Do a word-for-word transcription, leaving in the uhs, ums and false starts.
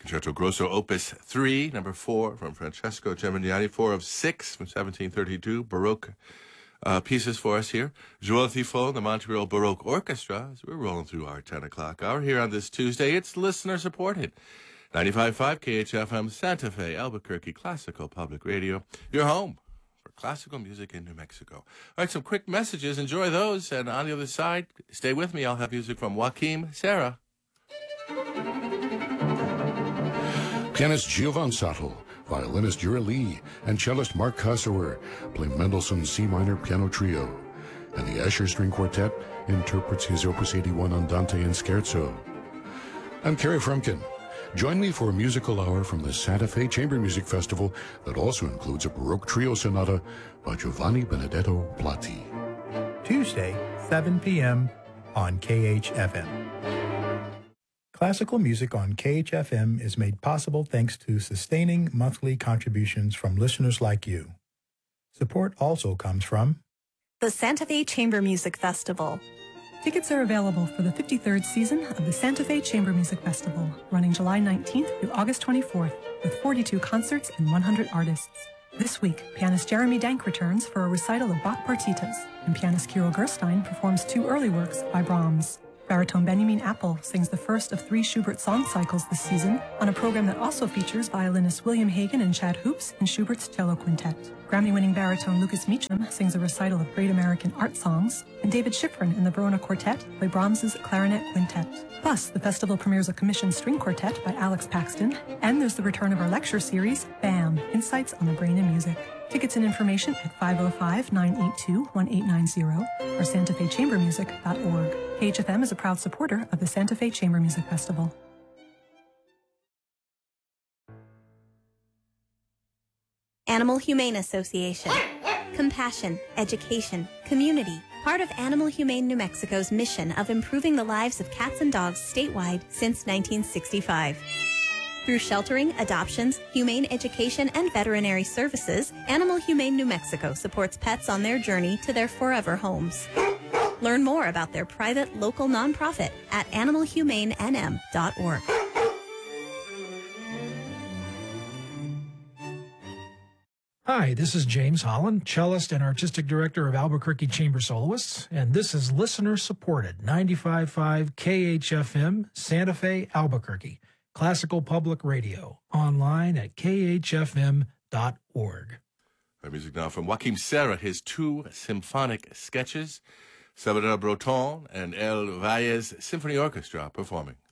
Concerto Grosso Opus three, number four, from Francesco Geminiani, four of six from seventeen thirty-two, Baroque uh, pieces for us here. Joël Thifault, the Montreal Baroque Orchestra, as we're rolling through our ten o'clock hour here on this Tuesday. It's listener-supported. ninety-five point five K H F M, Santa Fe, Albuquerque, Classical Public Radio, your home for classical music in New Mexico. All right, some quick messages. Enjoy those. And on the other side, stay with me. I'll have music from Joachim Serra. Pianist Giovan Sattel, violinist Yura Lee, and cellist Mark Kosauer play Mendelssohn's C minor piano trio, and the Escher String Quartet interprets his Opus eighty-one Andante and Scherzo. I'm Kerry Frumkin. Join me for a musical hour from the Santa Fe Chamber Music Festival that also includes a Baroque trio sonata by Giovanni Benedetto Platti. Tuesday, seven p.m. on K H F M. Classical music on K H F M is made possible thanks to sustaining monthly contributions from listeners like you. Support also comes from the Santa Fe Chamber Music Festival. Tickets are available for the fifty-third season of the Santa Fe Chamber Music Festival, running July nineteenth through August twenty-fourth, with forty-two concerts and one hundred artists. This week, pianist Jeremy Dank returns for a recital of Bach partitas, and pianist Kirill Gerstein performs two early works by Brahms. Baritone Benjamin Appel sings the first of three Schubert song cycles this season on a program that also features violinists William Hagen and Chad Hoops in Schubert's cello quintet. Grammy-winning baritone Lucas Meacham sings a recital of great American art songs, and David Schifrin and the Verona Quartet play Brahms's clarinet quintet. Plus, the festival premieres a commissioned string quartet by Alex Paxton, and there's the return of our lecture series, BAM! Insights on the Brain and Music. Tickets and information at five oh five, nine eight two, one eight nine zero or santa fe chamber music dot org. K H F M is a proud supporter of the Santa Fe Chamber Music Festival. Animal Humane Association. Compassion, education, community. Part of Animal Humane New Mexico's mission of improving the lives of cats and dogs statewide since nineteen sixty-five. Through sheltering, adoptions, humane education, and veterinary services, Animal Humane New Mexico supports pets on their journey to their forever homes. Learn more about their private local nonprofit at animal humane n m dot org. Hi, this is James Holland, cellist and artistic director of Albuquerque Chamber Soloists, and this is listener-supported ninety-five point five K H F M, Santa Fe, Albuquerque. Classical Public Radio, online at k h f m dot org. Our music now from Joachim Serra, his two symphonic sketches, Salvador Breton and El Valles Symphony Orchestra performing.